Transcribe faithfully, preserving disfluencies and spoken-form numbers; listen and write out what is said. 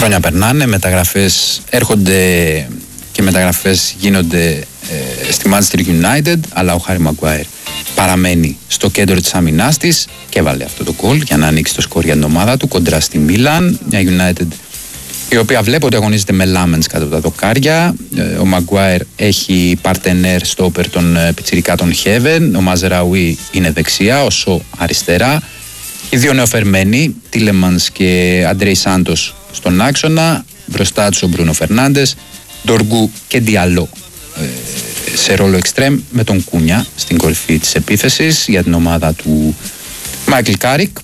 χρόνια περνάνε, μεταγραφές έρχονται και μεταγραφές γίνονται ε, στη Manchester United, αλλά ο Χάρι Μαγκουάιρ παραμένει στο κέντρο της αμυνάς της και έβαλε αυτό το γκολ για να ανοίξει το σκορ για την ομάδα του κοντρά στη Μίλαν. Μια United η οποία βλέπω ότι αγωνίζεται με Λάμενς κάτω από τα δοκάρια. Ο Μαγκουάιρ έχει παρτενέρ στόπερ τον πιτσιρικά των Χέβεν. Ο Μαζεραουί είναι δεξιά, ο Σο αριστερά. Οι δύο νεοφερμένοι, Τίλεμανς και Αντρέι Σάντος στον άξονα. Μπροστά τους ο Μπρούνο Φερνάντες, Ντοργού και Διαλό σε ρόλο εξτρέμ, με τον Κούνια στην κορυφή της επίθεσης για την ομάδα του Μάικλ Κάρικ.